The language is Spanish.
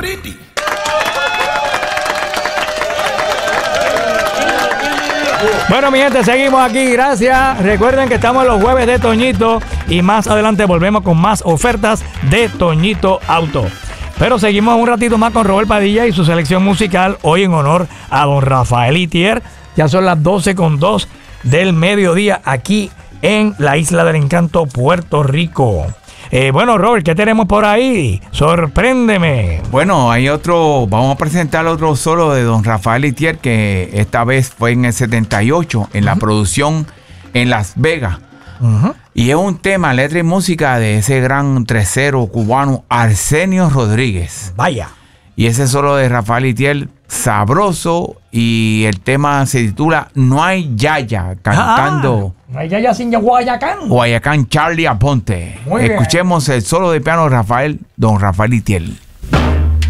pretty. Bueno, mi gente, seguimos aquí, gracias. Recuerden que estamos los jueves de Toñito y más adelante volvemos con más ofertas de Toñito Auto. Pero seguimos un ratito más con Robert Padilla y su selección musical, hoy en honor a don Rafael Itier. Ya son las 12:02 del mediodía aquí en la Isla del Encanto, Puerto Rico. Bueno, Robert, ¿qué tenemos por ahí? Sorpréndeme. Bueno, hay otro, vamos a presentar otro solo de don Rafael Itier, que esta vez fue en el 78, en la producción en Las Vegas. Y es un tema, letra y música de ese gran tresero cubano, Arsenio Rodríguez. Vaya. Y ese solo de Rafael Itier, sabroso, y el tema se titula No hay Yaya, cantando No hay Yaya sin Guayacán. Guayacán, Charlie Aponte. Muy bien. Escuchemos el solo de piano de don Rafael Itier.